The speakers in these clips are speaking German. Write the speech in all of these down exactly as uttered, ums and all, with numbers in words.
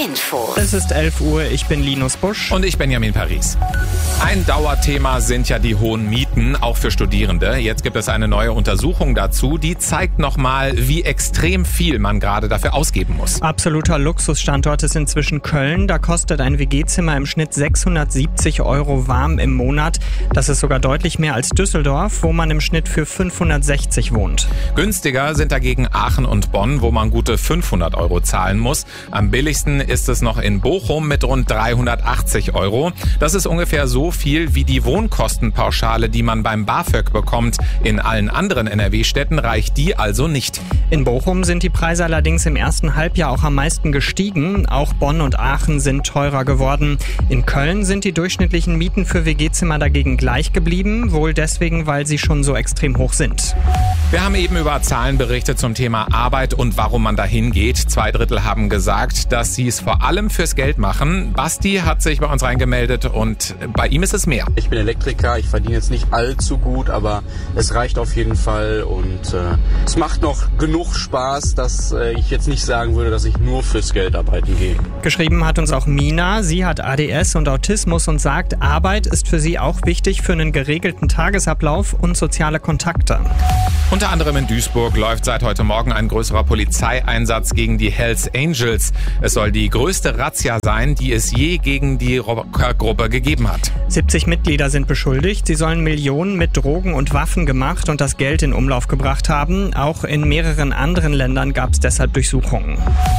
Info. Es ist elf Uhr, ich bin Linus Busch. Und ich Benjamin Paris. Ein Dauerthema sind ja die hohen Mieten, auch für Studierende. Jetzt gibt es eine neue Untersuchung dazu, die zeigt nochmal, wie extrem viel man gerade dafür ausgeben muss. Absoluter Luxusstandort ist inzwischen Köln. Da kostet ein W G-Zimmer im Schnitt sechshundertsiebzig Euro warm im Monat. Das ist sogar deutlich mehr als Düsseldorf, wo man im Schnitt für fünfhundertsechzig wohnt. Günstiger sind dagegen Aachen und Bonn, wo man gute fünfhundert Euro zahlen muss. Am billigsten ist es noch in Bochum mit rund dreihundertachtzig Euro. Das ist ungefähr so viel wie die Wohnkostenpauschale, die man beim BAföG bekommt. In allen anderen N R W-Städten reicht die also nicht. In Bochum sind die Preise allerdings im ersten Halbjahr auch am meisten gestiegen. Auch Bonn und Aachen sind teurer geworden. In Köln sind die durchschnittlichen Mieten für W G-Zimmer dagegen gleich geblieben, wohl deswegen, weil sie schon so extrem hoch sind. Wir haben eben über Zahlen berichtet zum Thema Arbeit und warum man dahin geht. Zwei Drittel haben gesagt, dass sie es vor allem fürs Geld machen. Basti hat sich bei uns reingemeldet und bei ihm ist es mehr. Ich bin Elektriker, ich verdiene jetzt nicht allzu gut, aber es reicht auf jeden Fall und äh, es macht noch genug Spaß, dass äh, ich jetzt nicht sagen würde, dass ich nur fürs Geld arbeiten gehe. Geschrieben hat uns auch Mina. Sie hat A D S und Autismus und sagt, Arbeit ist für sie auch wichtig für einen geregelten Tagesablauf und soziale Kontakte. Unter anderem in Duisburg läuft seit heute Morgen ein größerer Polizeieinsatz gegen die Hells Angels. Es soll die größte Razzia sein, die es je gegen die Rockergruppe gegeben hat. siebzig Mitglieder sind beschuldigt. Sie sollen Millionen mit Drogen und Waffen gemacht und das Geld in Umlauf gebracht haben. Auch in mehreren anderen Ländern gab es deshalb Durchsuchungen.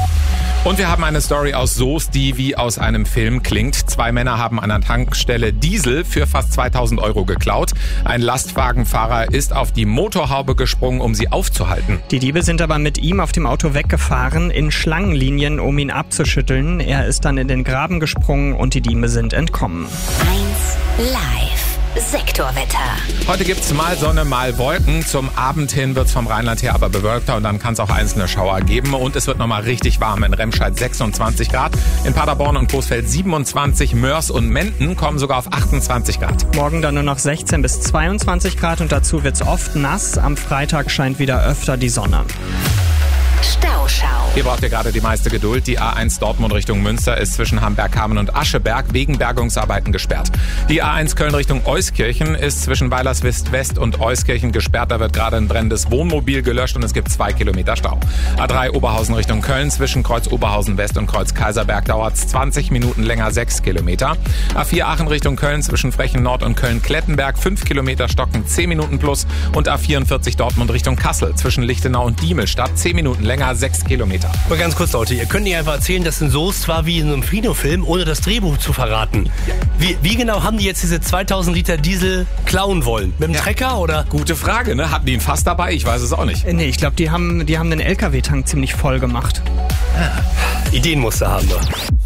Und wir haben eine Story aus Soest, die wie aus einem Film klingt. Zwei Männer haben an einer Tankstelle Diesel für fast zweitausend Euro geklaut. Ein Lastwagenfahrer ist auf die Motorhaube gesprungen, um sie aufzuhalten. Die Diebe sind aber mit ihm auf dem Auto weggefahren, in Schlangenlinien, um ihn abzuschütteln. Er ist dann in den Graben gesprungen und die Diebe sind entkommen. eins live. Sektorwetter. Heute gibt's mal Sonne, mal Wolken. Zum Abend hin wird's vom Rheinland her aber bewölkter und dann kann es auch einzelne Schauer geben. Und es wird nochmal richtig warm. In Remscheid sechsundzwanzig Grad, in Paderborn und Coesfeld siebenundzwanzig, Mörs und Menden kommen sogar auf achtundzwanzig Grad. Morgen dann nur noch sechzehn bis zweiundzwanzig Grad und dazu wird's oft nass. Am Freitag scheint wieder öfter die Sonne. Stauschau. Hier braucht ihr gerade die meiste Geduld. Die A eins Dortmund Richtung Münster ist zwischen Hamberg-Hameln und Ascheberg wegen Bergungsarbeiten gesperrt. Die A eins Köln Richtung Euskirchen ist zwischen Weilerswist West und Euskirchen gesperrt. Da wird gerade ein brennendes Wohnmobil gelöscht und es gibt zwei Kilometer Stau. A drei Oberhausen Richtung Köln zwischen Kreuz Oberhausen West und Kreuz Kaiserberg dauert es zwanzig Minuten länger, sechs Kilometer. A vier Aachen Richtung Köln zwischen Frechen Nord und Köln-Klettenberg, fünf Kilometer stocken, zehn Minuten plus. Und A vierundvierzig Dortmund Richtung Kassel zwischen Lichtenau und Diemelstadt, zehn Minuten länger, sechs Kilometer. Mal ganz kurz, Leute, ihr könnt nicht einfach erzählen, dass in Soest war wie in einem Kinofilm, ohne das Drehbuch zu verraten. Ja. Wie, wie genau haben die jetzt diese zweitausend Liter Diesel klauen wollen? Mit dem Ja. Trecker oder? Gute Frage, ne? Hatten die ein Fass dabei? Ich weiß es auch nicht. Äh, Nee, ich glaube, die haben, die haben den L K W-Tank ziemlich voll gemacht. Ideen musste haben wir.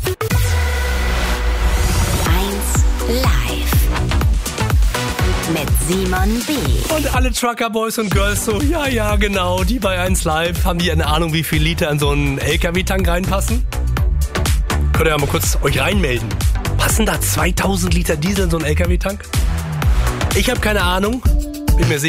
eins live. Mit Simon B. Und alle Trucker-Boys und Girls so, ja, ja, genau, die bei eins Live, haben die eine Ahnung, wie viel Liter in so einen L K W-Tank reinpassen? Könnt ihr ja mal kurz euch reinmelden. Passen da zweitausend Liter Diesel in so einen L K W-Tank? Ich habe keine Ahnung, bin mir sicher.